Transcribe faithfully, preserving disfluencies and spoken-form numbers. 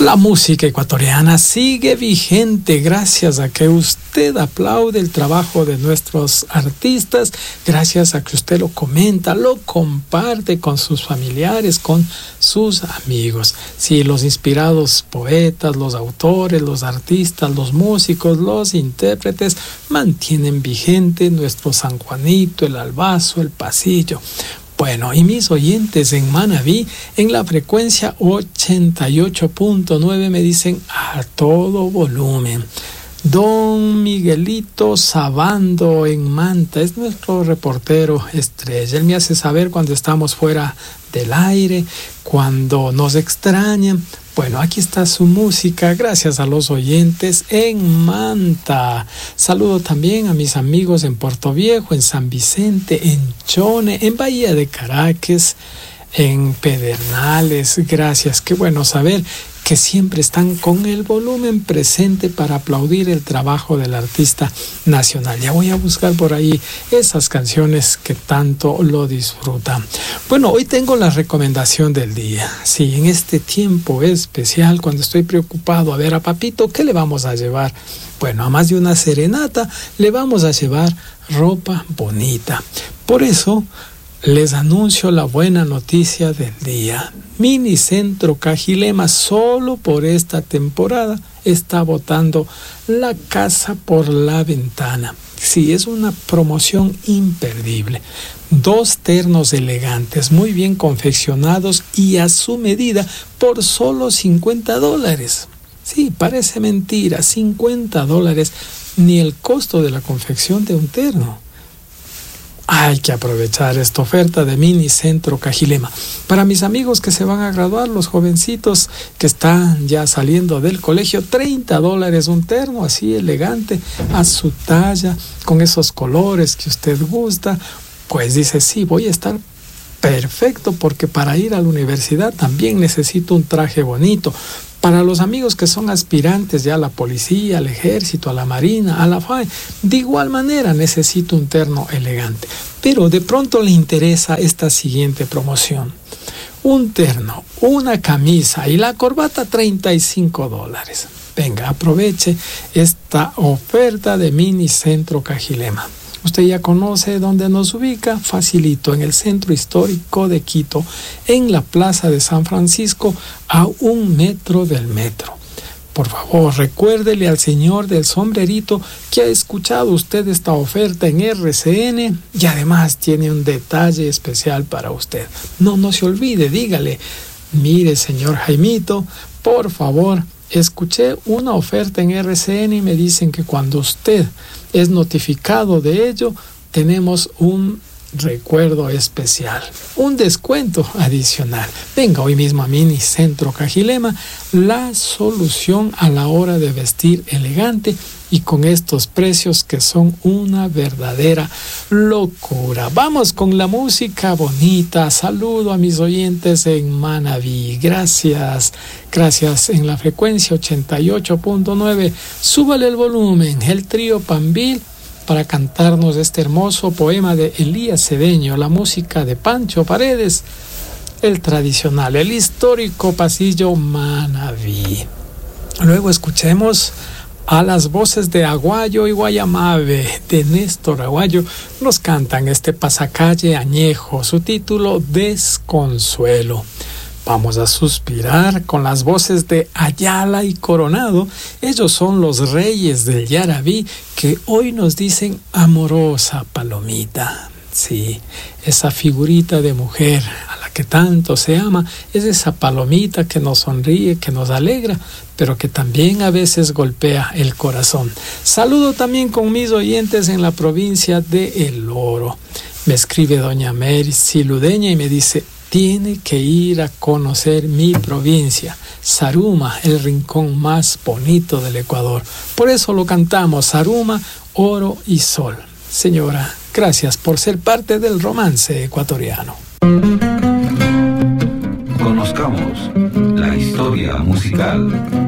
La música ecuatoriana sigue vigente gracias a que usted aplaude el trabajo de nuestros artistas, gracias a que usted lo comenta, lo comparte con sus familiares, con sus amigos. Sí, los inspirados poetas, los autores, los artistas, los músicos, los intérpretes mantienen vigente nuestro San Juanito, el Albazo, el Pasillo. Bueno, y mis oyentes en Manabí, en la frecuencia ochenta y ocho punto nueve, me dicen a todo volumen. Don Miguelito Sabando en Manta es nuestro reportero estrella. Él me hace saber cuando estamos fuera del aire, cuando nos extrañan. Bueno, aquí está su música, gracias a los oyentes en Manta. Saludo también a mis amigos en Puerto Viejo, en San Vicente, en Chone, en Bahía de Caracas, en Pedernales. Gracias, qué bueno saber que siempre están con el volumen presente para aplaudir el trabajo del artista nacional. Ya voy a buscar por ahí esas canciones que tanto lo disfrutan. Bueno, hoy tengo la recomendación del día. Sí, en este tiempo especial, cuando estoy preocupado a ver a papito, ¿qué le vamos a llevar? Bueno, a más de una serenata, le vamos a llevar ropa bonita. Por eso les anuncio la buena noticia del día. Minicentro Cajilema, solo por esta temporada, está botando la casa por la ventana. Sí, es una promoción imperdible. Dos ternos elegantes, muy bien confeccionados y a su medida por solo cincuenta dólares. Sí, parece mentira, cincuenta dólares, ni el costo de la confección de un terno. Hay que aprovechar esta oferta de Minicentro Cajilema. Para mis amigos que se van a graduar, los jovencitos que están ya saliendo del colegio, treinta dólares un terno así elegante, a su talla, con esos colores que usted gusta. Pues dice, sí, voy a estar perfecto porque para ir a la universidad también necesito un traje bonito. Para los amigos que son aspirantes ya a la policía, al ejército, a la marina, a la F A E, de igual manera necesito un terno elegante. Pero de pronto le interesa esta siguiente promoción. Un terno, una camisa y la corbata, treinta y cinco dólares. Venga, aproveche esta oferta de Minicentro Cajilema. Usted ya conoce dónde nos ubica, facilito, en el centro histórico de Quito, en la plaza de San Francisco, a un metro del metro. Por favor, recuérdele al señor del sombrerito que ha escuchado usted esta oferta en R C N y además tiene un detalle especial para usted. No, no se olvide, dígale, mire señor Jaimito, por favor, escuché una oferta en R C N y me dicen que cuando usted es notificado de ello, tenemos un recuerdo especial, un descuento adicional. Venga hoy mismo a Minicentro Cajilema, la solución a la hora de vestir elegante y con estos precios que son una verdadera locura. Vamos con la música bonita. Saludo a mis oyentes en Manabí. Gracias, gracias en la frecuencia ochenta y ocho punto nueve. Súbale el volumen. El trío Pambil para cantarnos este hermoso poema de Elías Cedeño, la música de Pancho Paredes, el tradicional, el histórico Pasillo Manabí. Luego escuchemos a las voces de Aguayo y Guayamabe, de Néstor Aguayo. Nos cantan este pasacalle añejo, su título Desconsuelo. Vamos a suspirar con las voces de Ayala y Coronado. Ellos son los reyes del Yarabí que hoy nos dicen amorosa palomita. Sí, esa figurita de mujer a la que tanto se ama es esa palomita que nos sonríe, que nos alegra, pero que también a veces golpea el corazón. Saludo también con mis oyentes en la provincia de El Oro. Me escribe doña Mary Siludeña y me dice: tiene que ir a conocer mi provincia, Zaruma, el rincón más bonito del Ecuador. Por eso lo cantamos, Zaruma, oro y sol. Señora, gracias por ser parte del romance ecuatoriano. Conozcamos la historia musical